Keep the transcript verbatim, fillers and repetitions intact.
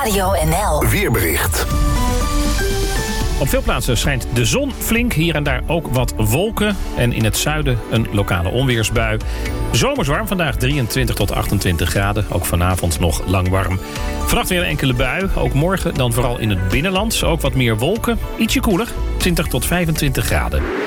Radio N L. Weerbericht. Op veel plaatsen schijnt de zon flink. Hier en daar ook wat wolken. En in het zuiden een lokale onweersbui. Zomers warm vandaag, drieëntwintig tot achtentwintig graden. Ook vanavond nog lang warm. Vannacht weer een enkele bui. Ook morgen dan vooral in het binnenland. Ook wat meer wolken. Ietsje koeler, twintig tot vijfentwintig graden.